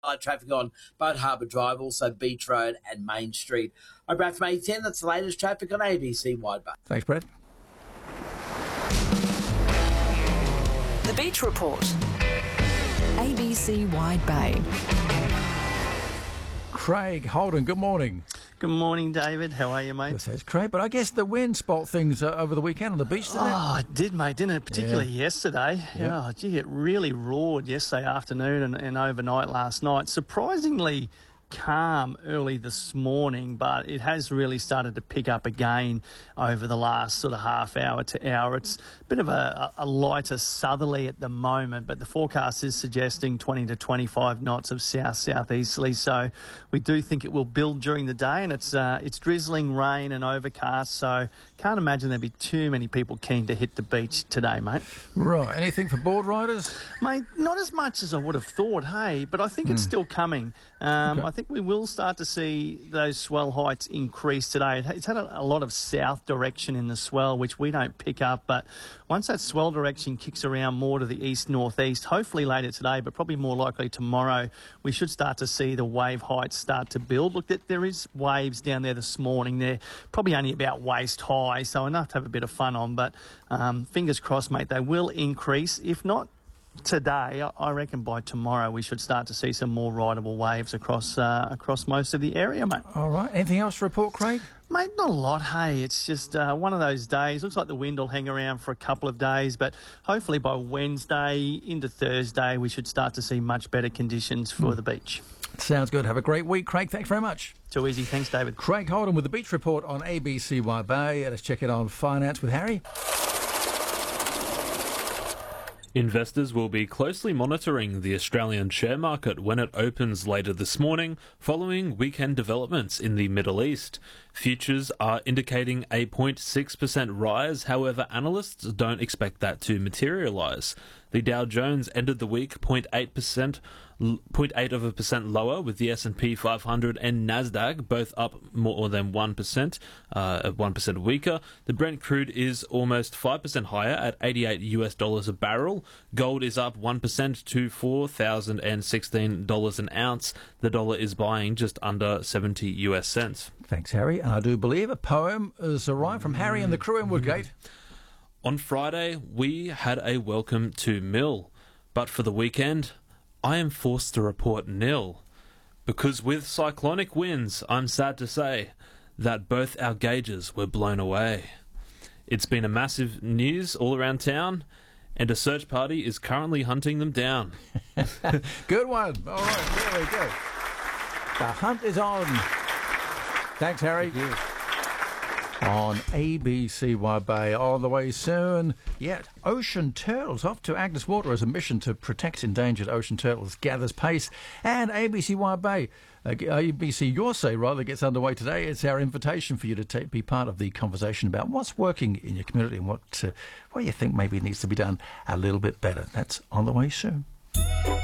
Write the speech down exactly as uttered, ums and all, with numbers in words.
Traffic on Boat Harbour Drive, also Beach Road and Main Street. I'm Brad from A ten. That's the latest traffic on A B C Wide Bay. Thanks, Brad. The Beach Report. A B C Wide Bay. Craig Holden, good morning. Good morning, David. How are you, mate? This is Craig, but I guess the wind spoilt things uh, over the weekend on the beach, didn't it? Oh, it did, mate, didn't it? Particularly yeah. yesterday. Yeah. Oh, gee, it really roared yesterday afternoon and, and overnight last night. Surprisingly calm early this morning, but it has really started to pick up again over the last sort of half hour to hour. It's a bit of a, a lighter southerly at the moment, but the forecast is suggesting twenty to twenty-five knots of south-southeasterly, so we do think it will build during the day, and it's uh, it's drizzling, rain and overcast, so can't imagine there'd be too many people keen to hit the beach today, mate. Right. Anything for board riders? Mate, not as much as I would have thought, hey, but I think mm. it's still coming. Um, okay. I think we will start to see those swell heights increase today. It's had a, a lot of south direction in the swell, which we don't pick up, but once that swell direction kicks around more to the east-northeast, hopefully later today, but probably more likely tomorrow, we should start to see the wave heights start to build. Look, there is waves down there this morning. They're probably only about waist high, so enough to have a bit of fun on, but um, fingers crossed, mate, they will increase. If not today, I reckon by tomorrow we should start to see some more rideable waves across uh, across most of the area, mate. All right. Anything else to report, Craig? Mate, not a lot, hey. It's just uh, one of those days. Looks like the wind will hang around for a couple of days, but hopefully by Wednesday into Thursday we should start to see much better conditions for mm. the beach. Sounds good. Have a great week, Craig. Thanks very much. Too easy. Thanks, David. Craig Holden with the Beach Report on A B C Wide Bay. Let's check it on finance with Harry. Investors will be closely monitoring the Australian share market when it opens later this morning, following weekend developments in the Middle East. Futures are indicating a zero point six percent rise, however, analysts don't expect that to materialise. The Dow Jones ended the week zero point eight percent, zero point eight of a percent lower, with the S and P five hundred and Nasdaq both up more than one percent, uh, one percent weaker. The Brent crude is almost five percent higher at eighty-eight US dollars a barrel. Gold is up one percent to four thousand sixteen dollars an ounce. The dollar is buying just under seventy US cents. Thanks, Harry. And I do believe a poem has arrived from Harry and the crew in Woodgate. On Friday, we had a welcome to Mill, but for the weekend, I am forced to report nil. Because with cyclonic winds, I'm sad to say that both our gauges were blown away. It's been a massive news all around town, and a search party is currently hunting them down. Good one. All right, there we go. The hunt is on. Thanks, Harry. Thank you. On A B C Wide Bay, on the way soon. Yet, ocean turtles off to Agnes Water as a mission to protect endangered ocean turtles gathers pace. And A B C Wide Bay, uh, A B C Your Say rather, gets underway today. It's our invitation for you to take, be part of the conversation about what's working in your community and what uh, what you think maybe needs to be done a little bit better. That's on the way soon.